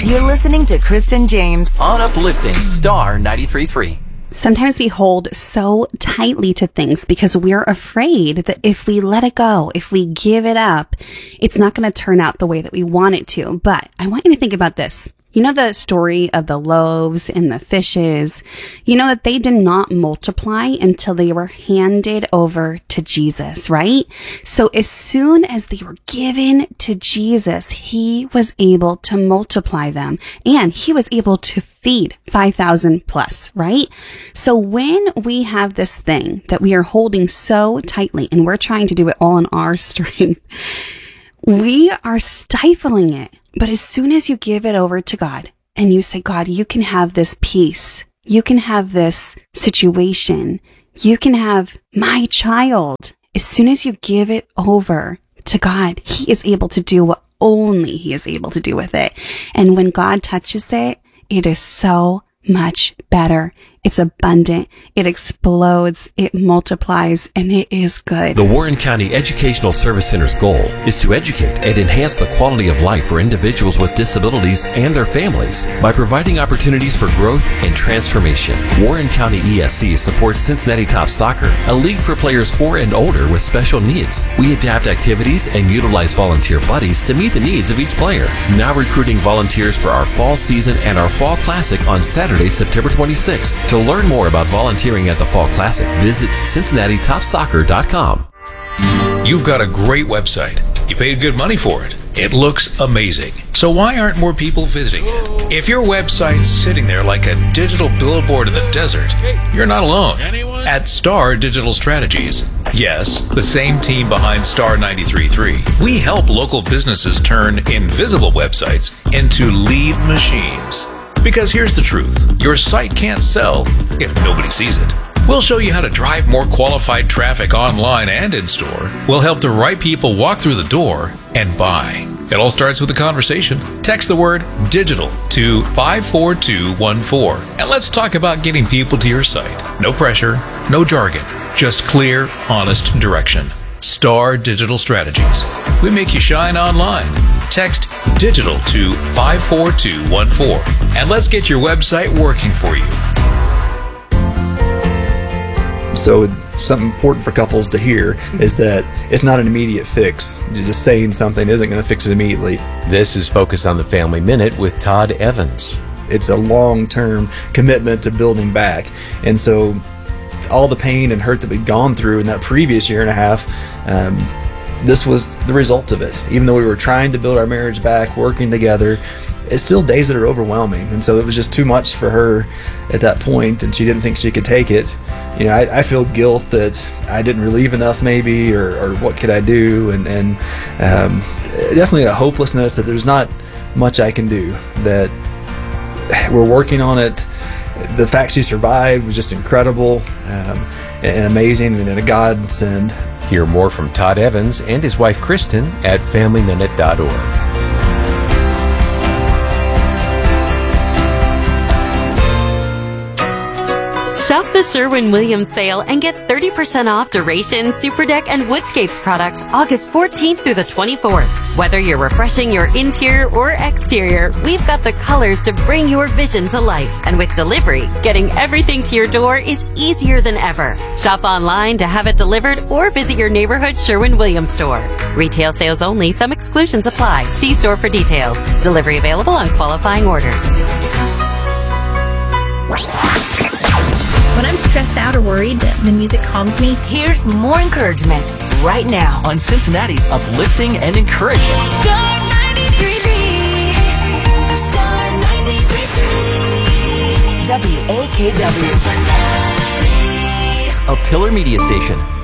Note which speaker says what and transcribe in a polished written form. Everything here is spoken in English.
Speaker 1: You're listening to Kristen James on Uplifting Star 93.3.
Speaker 2: Sometimes we hold so tightly to things because we're afraid that if we let it go, if we give it up, it's not going to turn out the way that we want it to. But I want you to think about this. You know the story of the loaves and the fishes? You know that they did not multiply until they were handed over to Jesus, right? So as soon as they were given to Jesus, he was able to multiply them and he was able to feed 5,000 plus, right? So when we have this thing that we are holding so tightly and we're trying to do it all in our strength, we are stifling it. But as soon as you give it over to God and you say, God, you can have this peace. You can have this situation. You can have my child. As soon as you give it over to God, he is able to do what only he is able to do with it. And when God touches it, it is so much better. It's abundant, it explodes, it multiplies, and it is good.
Speaker 3: The Warren County Educational Service Center's goal is to educate and enhance the quality of life for individuals with disabilities and their families by providing opportunities for growth and transformation. Warren County ESC supports Cincinnati Top Soccer, a league for players 4 and older with special needs. We adapt activities and utilize volunteer buddies to meet the needs of each player. Now recruiting volunteers for our fall season and our fall classic on Saturday, September 26th. To learn more about volunteering at the Fall Classic, visit CincinnatiTopSoccer.com.
Speaker 4: You've got a great website. You paid good money for it. It looks amazing. So why aren't more people visiting it? If your website's sitting there like a digital billboard in the desert, you're not alone. At Star Digital Strategies, yes, the same team behind Star 93.3, we help local businesses turn invisible websites into lead machines. Because here's the truth, your site can't sell if nobody sees it. We'll show you how to drive more qualified traffic online and in store. We'll help the right people walk through the door and buy. It all starts with a conversation. Text the word digital to 54214 and let's talk about getting people to your site. No pressure, no jargon, just clear, honest direction. Star Digital Strategies. We make you shine online. Text digital to 54214 and let's get your website working for you.
Speaker 5: So something important for couples to hear is that it's not an immediate fix. Just saying something isn't going to fix it immediately.
Speaker 6: This is Focus on the Family Minute with Todd Evans.
Speaker 5: It's a long-term commitment to building back. And so all the pain and hurt that we'd gone through in that previous year and a half, this was the result of it. Even though we were trying to build our marriage back, working together, it's still days that are overwhelming. And so it was just too much for her at that point, and she didn't think she could take it. You know, I feel guilt that I didn't relieve enough maybe, or what could I do? And definitely a hopelessness that there's not much I can do, that we're working on it. The fact she survived was just incredible and amazing and a godsend.
Speaker 6: Hear more from Todd Evans and his wife Kristen at FamilyMinute.org.
Speaker 7: Shop the Sherwin-Williams sale and get 30% off Duration, Superdeck, and Woodscapes products August 14th through the 24th. Whether you're refreshing your interior or exterior, we've got the colors to bring your vision to life. And with delivery, getting everything to your door is easier than ever. Shop online to have it delivered or visit your neighborhood Sherwin-Williams store. Retail sales only. Some exclusions apply. See store for details. Delivery available on qualifying orders.
Speaker 8: When I'm stressed out or worried, the music calms me.
Speaker 1: Here's more encouragement right now on Cincinnati's Uplifting and Encouraging.
Speaker 9: Star 93.3. Star 93.3.
Speaker 1: WAKW. Cincinnati. A Pillar Media Station.